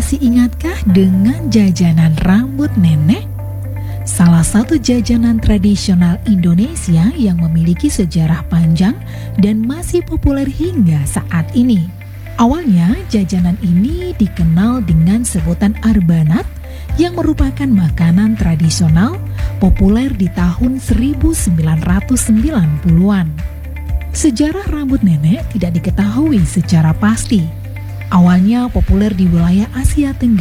masih ingatkah dengan jajanan rambut nenek? Salah satu jajanan tradisional Indonesia yang memiliki sejarah panjang dan masih populer hingga saat ini. Awalnya jajanan ini dikenal dengan sebutan arbanat yang merupakan makanan tradisional populer di tahun 1990-an. Sejarah rambut nenek tidak diketahui secara pasti. Awalnya populer di wilayah Asia Tenggara